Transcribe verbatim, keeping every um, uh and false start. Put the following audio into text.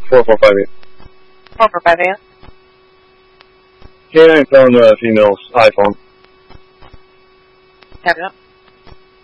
four four five eight. four four five eight. K nine found the female's iPhone. Copy that.